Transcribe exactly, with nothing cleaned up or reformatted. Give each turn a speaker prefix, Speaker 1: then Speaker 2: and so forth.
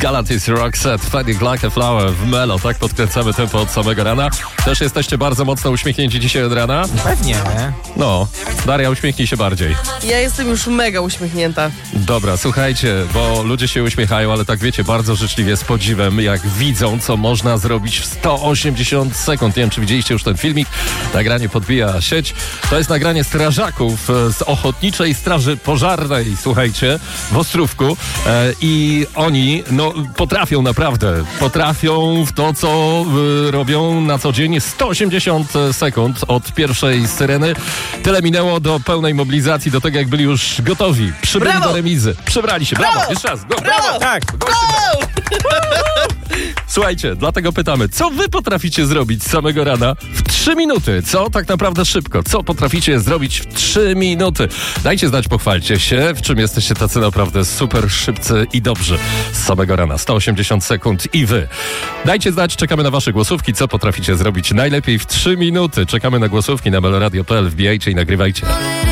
Speaker 1: Galantis, Roxette, Fading Like a Flower w Melo, tak podkręcamy tempo od samego rana. Też jesteście bardzo mocno uśmiechnięci dzisiaj od rana?
Speaker 2: Pewnie.
Speaker 1: No, Daria, uśmiechnij się bardziej.
Speaker 3: Ja jestem już mega uśmiechnięta.
Speaker 1: Dobra, słuchajcie, bo ludzie się uśmiechają, ale tak wiecie, bardzo życzliwie, z podziwem, jak widzą, co można zrobić w sto osiemdziesiąt sekund. Nie wiem, czy widzieliście już ten filmik. Nagranie podbija sieć. To jest nagranie strażaków z Ochotniczej Straży Pożarnej, słuchajcie, w Ostrówku. E, I oni, no, potrafią naprawdę, potrafią w to, co y, robią na co dzień. sto osiemdziesiąt sekund od pierwszej syreny. Tyle minęło do pełnej mobilizacji, do tego, jak byli już gotowi. Przybyli
Speaker 3: Brawo!
Speaker 1: do remizy. Przybrali się. Brawo!
Speaker 3: Brawo!
Speaker 1: Jeszcze raz. Go,
Speaker 3: Brawo!
Speaker 1: brawo!
Speaker 2: Tak.
Speaker 3: Brawo!
Speaker 1: Słuchajcie, dlatego pytamy, co wy potraficie zrobić z samego rana w trzy minuty? Co tak naprawdę szybko? Co potraficie zrobić w trzy minuty? Dajcie znać, pochwalcie się, w czym jesteście tacy naprawdę super szybcy i dobrzy z samego rana. sto osiemdziesiąt sekund i wy. Dajcie znać, czekamy na wasze głosówki, co potraficie zrobić najlepiej w trzy minuty. Czekamy na głosówki na meloradio kropka p l, wbijajcie i nagrywajcie.